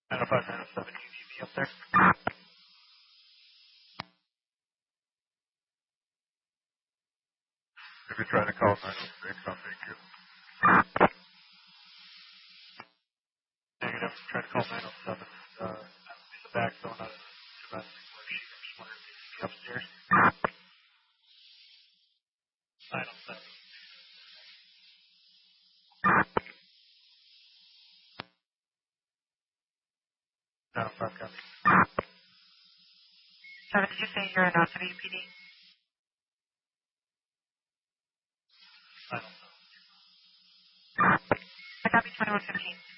905, 907, UVB up there. If you're trying to call 906, I'll take you. Negative. Try to call 907. In the back zone out of the domestic where she just wanted to be upstairs. 907. 905, copy. 7, did you say you're in WPD? 907. I copy 2115.